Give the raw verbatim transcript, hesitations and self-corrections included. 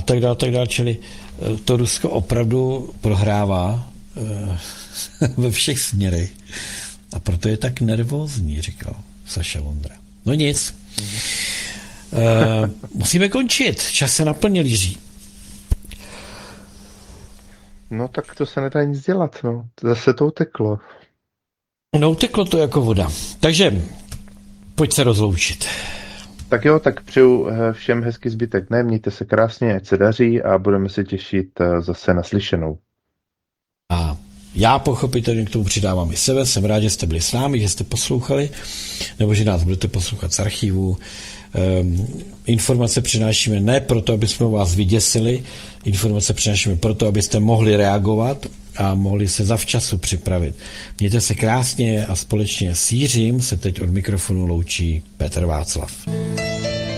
tak dále, tak dále, čili to Rusko opravdu prohrává ve všech směrech. A proto je tak nervózní, říkal Saša Vondra. No nic. Mm-hmm. Uh, musíme končit. Čas se naplnil, Jiří. No tak to se nedá nic dělat, no. Zase to uteklo. No uteklo to jako voda. Takže pojď se rozloučit. Tak jo, tak přeju všem hezký zbytek dne, mějte se krásně, ať se daří a budeme se těšit zase na slyšenou. A já pochopitelně k tomu přidávám i sebe, jsem rád, že jste byli s námi, že jste poslouchali, nebo že nás budete poslouchat z archivu. Um, informace přinášíme ne proto, aby jsme vás vyděsili, informace přinášíme proto, abyste mohli reagovat a mohli se zavčasu připravit. Mějte se krásně a společně s Jiřím se teď od mikrofonu loučí Petr Václav.